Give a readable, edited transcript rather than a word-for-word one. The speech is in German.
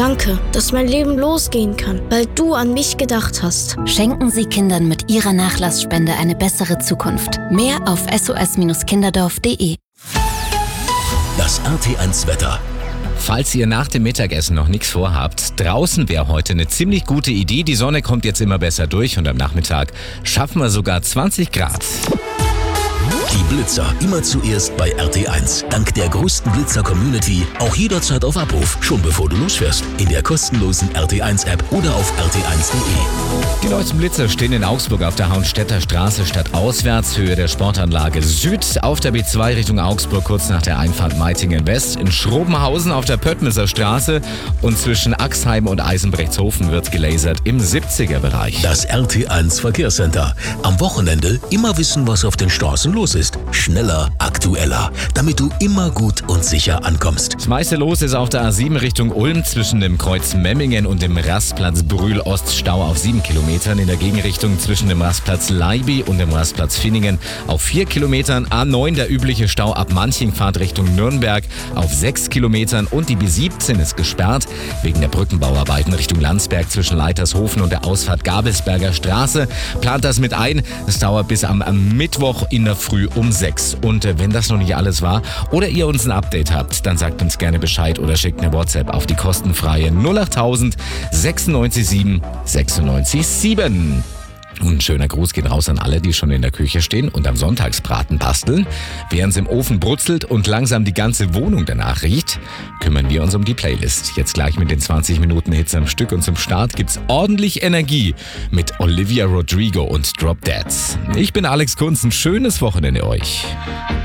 Danke, dass mein Leben losgehen kann, weil du an mich gedacht hast. Schenken Sie Kindern mit Ihrer Nachlassspende eine bessere Zukunft. Mehr auf sos-kinderdorf.de. Das RT1 Wetter. Falls ihr nach dem Mittagessen noch nichts vorhabt, draußen wäre heute eine ziemlich gute Idee. Die Sonne kommt jetzt immer besser durch und am Nachmittag schaffen wir sogar 20 Grad. Die Blitzer immer zuerst bei RT1. Dank der größten Blitzer-Community auch jederzeit auf Abruf, schon bevor du losfährst. In der kostenlosen RT1-App oder auf rt1.de. Die neuesten Blitzer stehen in Augsburg auf der Hauenstädter Straße stadtauswärts, Höhe der Sportanlage Süd, auf der B2 Richtung Augsburg kurz nach der Einfahrt Meitingen West, in Schrobenhausen auf der Pöttmisser Straße und zwischen Axheim und Eisenbrechtshofen wird gelasert im 70er-Bereich. Das RT1 Verkehrscenter. Am Wochenende immer wissen, was auf den Straßen los ist. Schneller, aktueller, damit du immer gut und sicher ankommst. Das meiste los ist auf der A7 Richtung Ulm zwischen dem Kreuz Memmingen und dem Rastplatz Brühl-Ost, Stau auf 7 Kilometern. In der Gegenrichtung zwischen dem Rastplatz Leiby und dem Rastplatz Finningen auf 4 Kilometern. A9 der übliche Stau ab Manchingfahrt Richtung Nürnberg auf 6 Kilometern. Und die B17 ist gesperrt wegen der Brückenbauarbeiten Richtung Landsberg zwischen Leitershofen und der Ausfahrt Gabelsberger Straße. Plant das mit ein. Es dauert bis am Mittwoch in der Früh um 6. Und wenn das noch nicht alles war oder ihr uns ein Update habt, dann sagt uns gerne Bescheid oder schickt eine WhatsApp auf die kostenfreie 08000 96 7 96 7. Und ein schöner Gruß geht raus an alle, die schon in der Küche stehen und am Sonntagsbraten basteln. Während es im Ofen brutzelt und langsam die ganze Wohnung danach riecht, kümmern wir uns um die Playlist. Jetzt gleich mit den 20 Minuten Hits am Stück und zum Start gibt's ordentlich Energie mit Olivia Rodrigo und Drop Deads. Ich bin Alex Kunz, ein schönes Wochenende euch.